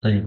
Baik.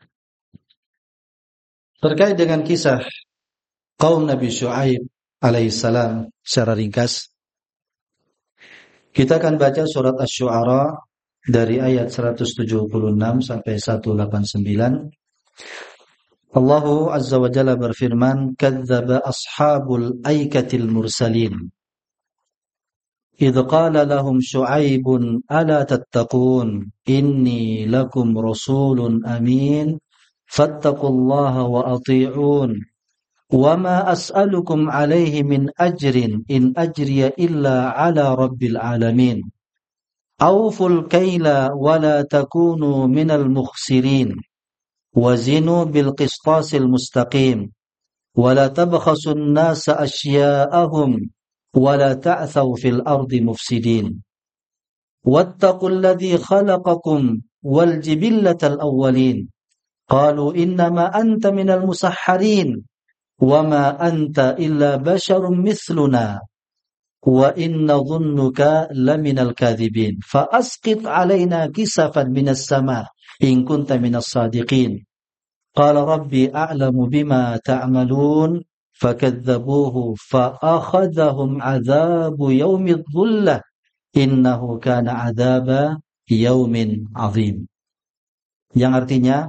Terkait dengan kisah kaum Nabi Syuaib alaihissalam secara ringkas, kita akan baca surat Asy-Syu'ara dari ayat 176 sampai 189. Allah Azza wa Jalla berfirman, "Kadzdzaba ashabul aikatil mursalin. إذ قال لهم شعيب ألا تتقون إني لكم رسول أمين فاتقوا الله وأطيعون وما أسألكم عليه من أجر إن أجري إلا على رب العالمين أوفوا الكيل ولا تكونوا من المخسرين وزنوا بالقسطاس المستقيم ولا تبخسوا الناس أشياءهم ولا تعثوا في الأرض مفسدين واتقوا الذي خلقكم والجبلة الأولين قالوا إنما أنت من المسحرين وما أنت إلا بشر مثلنا وإن نظنك لمن الكاذبين فأسقط علينا كسفا من السماء إن كنت من الصادقين قال ربي أعلم بما تعملون فكذبوه فأخذهم عذاب يوم الظلة إنه كان عذاب يوم عظيم. Yang artinya,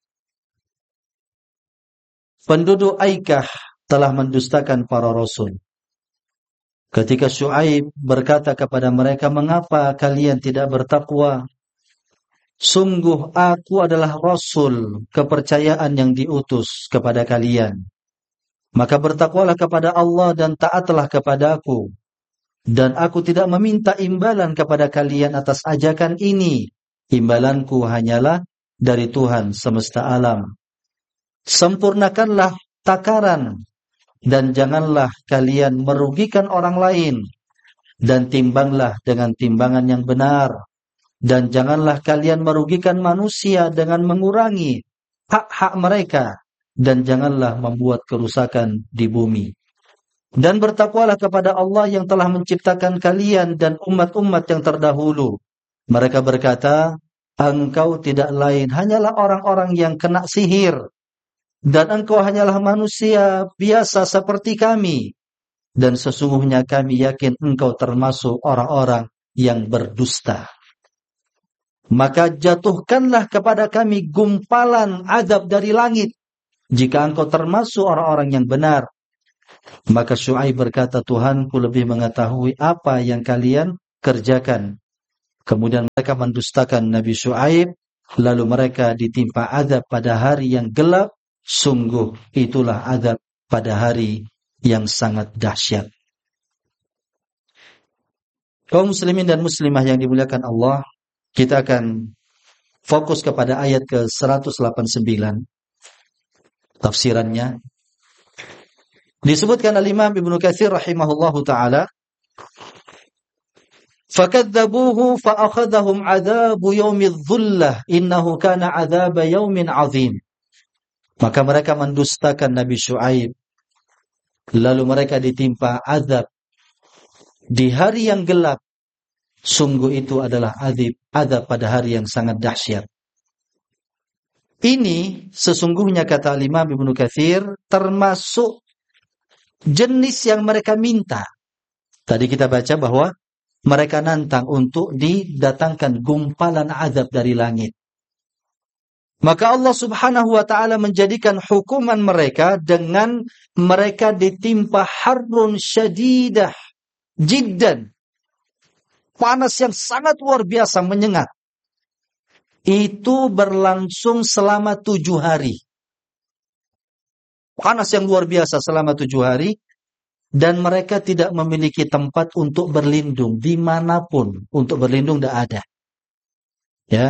penduduk Aikah telah mendustakan para rasul. Ketika Syuaib berkata kepada mereka, "Mengapa kalian tidak bertakwa? Sungguh aku adalah rasul kepercayaan yang diutus kepada kalian. Maka bertakwalah kepada Allah dan taatlah kepadaku. Dan aku tidak meminta imbalan kepada kalian atas ajakan ini. Imbalanku hanyalah dari Tuhan semesta alam. Sempurnakanlah takaran dan janganlah kalian merugikan orang lain. Dan timbanglah dengan timbangan yang benar. Dan janganlah kalian merugikan manusia dengan mengurangi hak-hak mereka. Dan janganlah membuat kerusakan di bumi. Dan bertakwalah kepada Allah yang telah menciptakan kalian dan umat-umat yang terdahulu." Mereka berkata, "Engkau tidak lain hanyalah orang-orang yang kena sihir. Dan engkau hanyalah manusia biasa seperti kami. Dan sesungguhnya kami yakin engkau termasuk orang-orang yang berdusta. Maka jatuhkanlah kepada kami gumpalan azab dari langit. Jika engkau termasuk orang-orang yang benar." Maka Syuaib berkata, "Tuhanku lebih mengetahui apa yang kalian kerjakan." Kemudian mereka mendustakan Nabi Syuaib, lalu mereka ditimpa azab pada hari yang gelap. Sungguh itulah azab pada hari yang sangat dahsyat. Kaum muslimin dan muslimah yang dimuliakan Allah, kita akan fokus kepada ayat ke-189. Tafsirannya disebutkan al-Imam Ibnu Katsir rahimahullahu taala, "Fakadzabuhu fa'akhadhahum 'adzabu yaumidz dhullah innahu kana 'adzaba yaumin 'adzim." Maka mereka mendustakan Nabi Syuaib, lalu mereka ditimpa azab di hari yang gelap. Sungguh itu adalah azab pada hari yang sangat dahsyat. Ini sesungguhnya kata Imam Ibnu Katsir termasuk jenis yang mereka minta. Tadi kita baca bahwa mereka nantang untuk didatangkan gumpalan azab dari langit. Maka Allah Subhanahu wa taala menjadikan hukuman mereka dengan mereka ditimpa harrun syadidah jiddan. Panas yang sangat luar biasa menyengat. Itu berlangsung selama 7 hari. Panas yang luar biasa selama 7 hari. Dan mereka tidak memiliki tempat untuk berlindung. Dimanapun untuk berlindung tidak ada. Ya.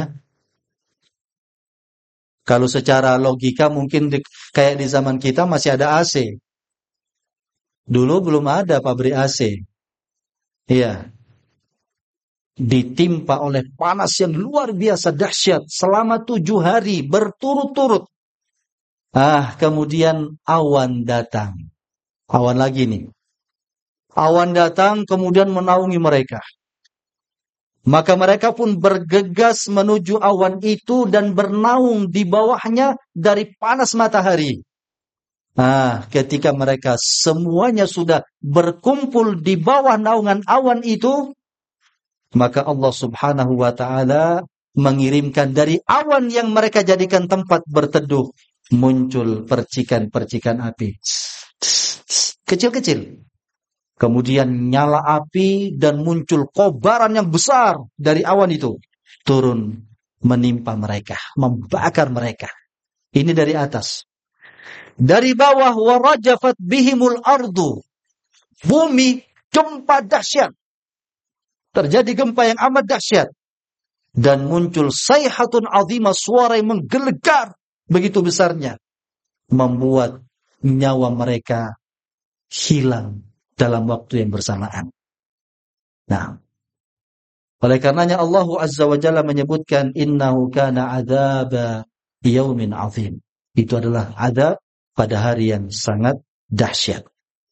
Kalau secara logika mungkin kayak di zaman kita masih ada AC. Dulu belum ada pabrik AC. Iya. Ditimpa oleh panas yang luar biasa dahsyat selama 7 hari berturut-turut. Kemudian awan datang. Awan lagi nih. Awan datang kemudian menaungi mereka. Maka mereka pun bergegas menuju awan itu dan bernaung di bawahnya dari panas matahari. Nah, ketika mereka semuanya sudah berkumpul di bawah naungan awan itu, maka Allah Subhanahu wa ta'ala mengirimkan dari awan yang mereka jadikan tempat berteduh, muncul percikan-percikan api. Kecil-kecil. Kemudian nyala api dan muncul kobaran yang besar dari awan itu. Turun menimpa mereka, membakar mereka. Ini dari atas. Dari bawah, warajafat bihimul ardu. Bumi gempa dahsyat. Terjadi gempa yang amat dahsyat. Dan muncul sayhatun azimah, suara yang menggelegar begitu besarnya. Membuat nyawa mereka hilang dalam waktu yang bersamaan. Nah, oleh karenanya Allah Azza wa Jalla menyebutkan innahu kana adzaba yaumin azim. Itu adalah azab pada hari yang sangat dahsyat.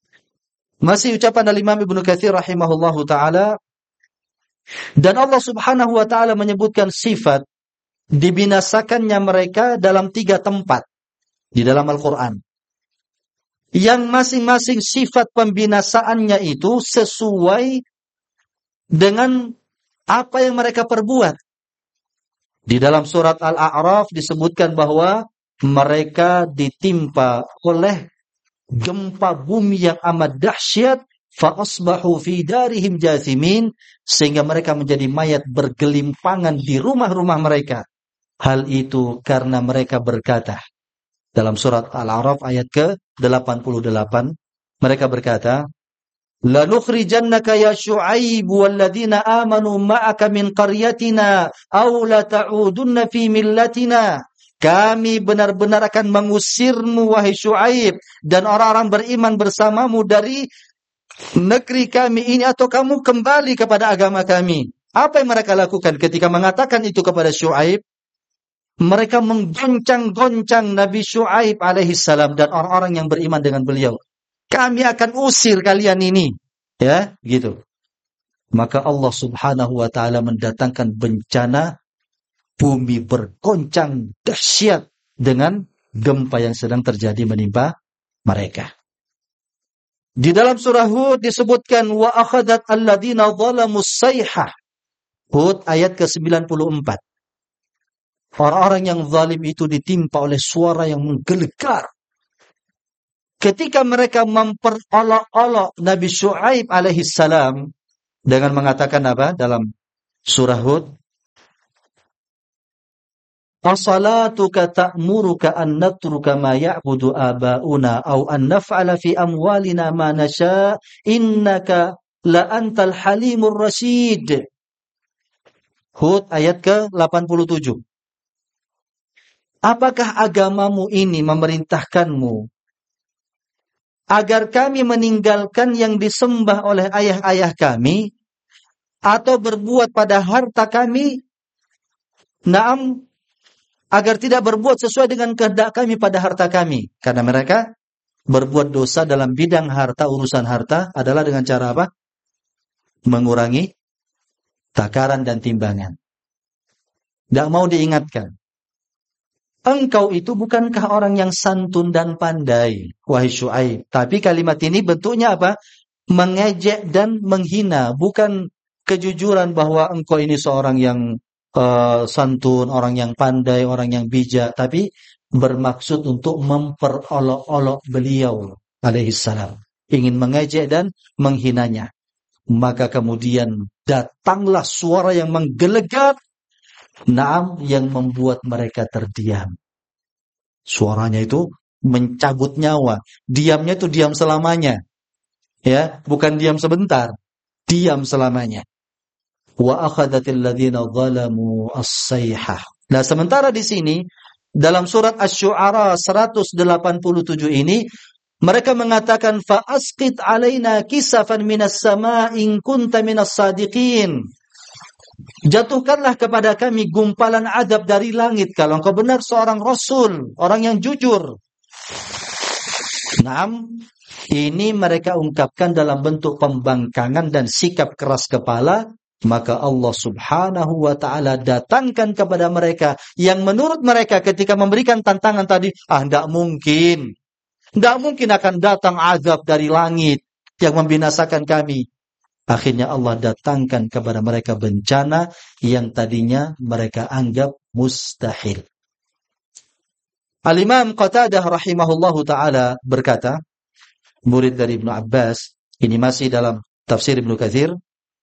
Masih ucapan Al-Imam Ibnu Katsir rahimahullahu taala, dan Allah Subhanahu wa taala menyebutkan sifat dibinasakannya mereka dalam 3 tempat di dalam Al-Qur'an. Yang masing-masing sifat pembinasaannya itu sesuai dengan apa yang mereka perbuat. Di dalam surat Al-A'raf disebutkan bahwa mereka ditimpa oleh gempa bumi yang amat dahsyat, fa asbahu fi darihim jathimin, sehingga mereka menjadi mayat bergelimpangan di rumah-rumah mereka. Hal itu karena mereka berkata, dalam surat Al-A'raf ayat ke-88, mereka berkata, "Lanukhrijannaka ya Syu'aib walladzina amanu ma'aka min qaryatina aw la ta'udunna fi millatina." Kami benar-benar akan mengusirmu wahai Syu'aib dan orang-orang beriman bersamamu dari negeri kami ini, atau kamu kembali kepada agama kami. Apa yang mereka lakukan ketika mengatakan itu kepada Syu'aib? Mereka menggoncang-goncang Nabi Syu'aib alaihi salam dan orang-orang yang beriman dengan beliau. Kami akan usir kalian ini. Ya, gitu. Maka Allah Subhanahu wa ta'ala mendatangkan bencana, bumi bergoncang dahsyat dengan gempa yang sedang terjadi menimpa mereka. Di dalam surah Hud disebutkan wa akhadat alladzina zalamus sayhah. Hud ayat ke-94. Orang-orang yang zalim itu ditimpa oleh suara yang menggelegar. Ketika mereka memperolok-olok Nabi Syu'aib alaihi salam dengan mengatakan apa dalam surah Hud? As-salatuka ta'muruka an natruka ma ya'budu aba'una aw an naf'ala fi amwalina ma nasha innaka la antal halimur rasyid. Hud ayat ke-87. Apakah agamamu ini memerintahkanmu agar kami meninggalkan yang disembah oleh ayah-ayah kami atau berbuat pada harta kami? Naam, agar tidak berbuat sesuai dengan kehendak kami pada harta kami. Karena mereka berbuat dosa dalam bidang harta, urusan harta adalah dengan cara apa? Mengurangi takaran dan timbangan. Tidak mau diingatkan. Engkau itu bukankah orang yang santun dan pandai, wahai Syu'aib? Tapi kalimat ini bentuknya apa? Mengejek dan menghina. Bukan kejujuran bahwa engkau ini seorang yang santun, orang yang pandai, orang yang bijak. Tapi bermaksud untuk memperolok-olok beliau alaihissalam. Ingin mengejek dan menghinanya. Maka kemudian datanglah suara yang menggelegar, naam, yang membuat mereka terdiam. Suaranya itu mencabut nyawa. Diamnya itu diam selamanya. Ya, bukan diam sebentar. Diam selamanya. Wa akhadatil ladzina zalamu as-sayhah. Nah, sementara di sini dalam surat Asy-Syu'ara 187 ini mereka mengatakan fa asqit alaina kisafan minas sama'i in kunta minas sadiqin. Jatuhkanlah kepada kami gumpalan azab dari langit kalau engkau benar seorang rasul, orang yang jujur. Naam, ini mereka ungkapkan dalam bentuk pembangkangan dan sikap keras kepala maka Allah subhanahu wa ta'ala datangkan kepada mereka yang menurut mereka ketika memberikan tantangan tadi, tidak mungkin. Tidak mungkin akan datang azab dari langit yang membinasakan kami. Akhirnya Allah datangkan kepada mereka bencana yang tadinya mereka anggap mustahil. Al-Imam Qatadah rahimahullahu ta'ala berkata, murid dari Ibnu Abbas, ini masih dalam tafsir Ibnu Katsir.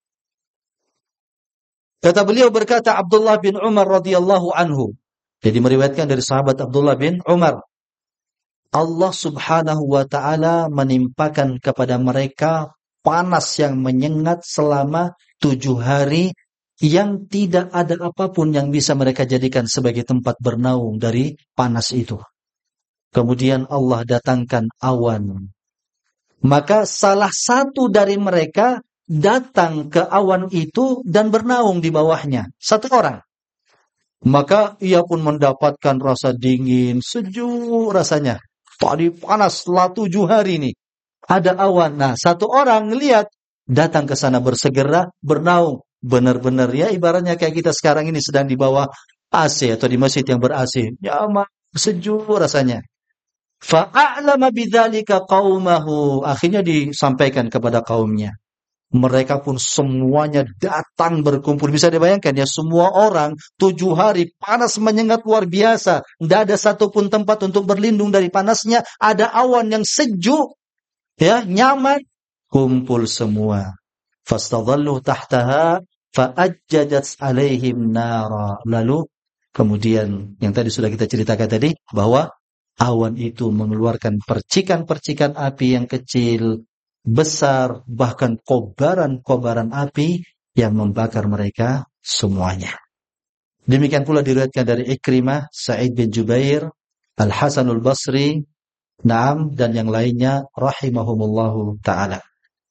Kata beliau berkata Abdullah bin Umar radhiyallahu anhu. Jadi meriwayatkan dari sahabat Abdullah bin Umar. Allah subhanahu wa ta'ala menimpakan kepada mereka panas yang menyengat selama 7 hari yang tidak ada apapun yang bisa mereka jadikan sebagai tempat bernaung dari panas itu. Kemudian Allah datangkan awan. Maka salah satu dari mereka datang ke awan itu dan bernaung di bawahnya. Satu orang. Maka ia pun mendapatkan rasa dingin, sejuk rasanya. Tadi panas setelah 7 hari ini. Ada awan. Nah, satu orang ngelihat datang ke sana bersegera bernaung. Benar-benar ya ibaratnya kayak kita sekarang ini sedang di bawah AC atau di masjid yang ber-AC. Nyaman, sejuk rasanya. Fa'a'lama bidzalika qaumahu. Akhirnya disampaikan kepada kaumnya. Mereka pun semuanya datang berkumpul. Bisa dibayangkan ya, semua orang 7 hari panas menyengat luar biasa. Tidak ada satupun tempat untuk berlindung dari panasnya. Ada awan yang sejuk, ya nyaman. Kumpul semua. Fastadhallu tahtaha fa'ajjadat alaihim nara. Lalu kemudian yang tadi sudah kita ceritakan tadi bahwa awan itu mengeluarkan percikan-percikan api yang kecil, besar, bahkan kobaran-kobaran api yang membakar mereka semuanya. Demikian pula diriwayatkan dari Ikrimah, Sa'id bin Jubair, Al-Hasanul Basri, Naam, dan yang lainnya rahimahumullahu ta'ala.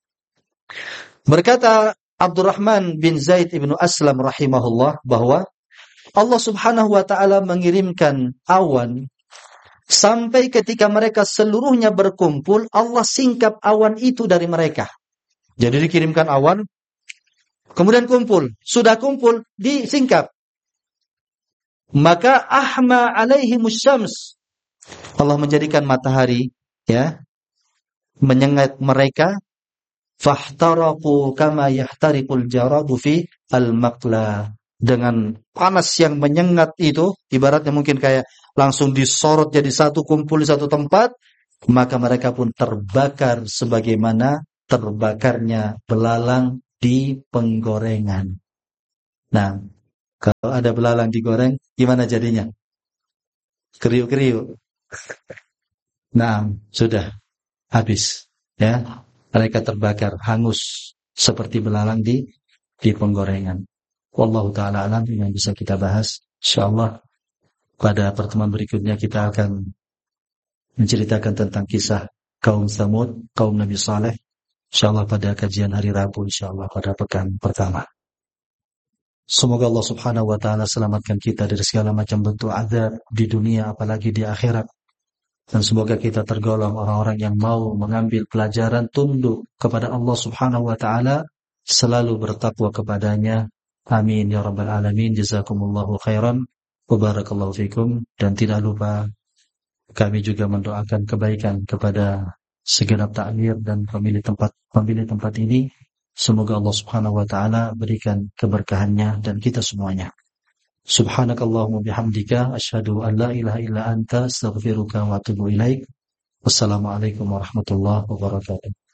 Berkata Abdurrahman bin Zaid ibnu Aslam rahimahullah bahwa Allah subhanahu wa ta'ala mengirimkan awan sampai ketika mereka seluruhnya berkumpul, Allah singkap awan itu dari mereka. Jadi dikirimkan awan, kemudian kumpul. Sudah kumpul, disingkap. Maka ahma alaihimus syams. Allah menjadikan matahari, ya, menyengat mereka. Fahtaraku kama yahtariqul jaradu fi al-maqla. Dengan panas yang menyengat itu, ibaratnya mungkin kayak langsung disorot jadi satu, kumpul di satu tempat, maka mereka pun terbakar sebagaimana terbakarnya belalang di penggorengan. Nah, kalau ada belalang digoreng, gimana jadinya? Kriuk-kriuk. Nah, sudah habis, ya. Mereka terbakar, hangus seperti belalang di penggorengan. Wallahu ta'ala alam yang bisa kita bahas. InsyaAllah pada pertemuan berikutnya kita akan menceritakan tentang kisah kaum Tsamud, kaum Nabi Saleh. InsyaAllah pada kajian hari Rabu, InsyaAllah pada pekan pertama. Semoga Allah subhanahu wa ta'ala selamatkan kita dari segala macam bentuk azab di dunia apalagi di akhirat. Dan semoga kita tergolong orang-orang yang mau mengambil pelajaran, tunduk kepada Allah subhanahu wa ta'ala, selalu bertakwa kepadanya. Amin ya rabbal alamin. Jazakumullahu khairan wa barakallahu fikum. Dan tidak lupa kami juga mendoakan kebaikan kepada segenap takmir dan pemilik tempat ini. Semoga Allah subhanahu wa ta'ala berikan keberkahannya dan kita semuanya. Subhanakallahumma bihamdika asyhadu an la ilaha illa anta astaghfiruka wa atubu ilaik. Wassalamualaikum warahmatullahi wabarakatuh.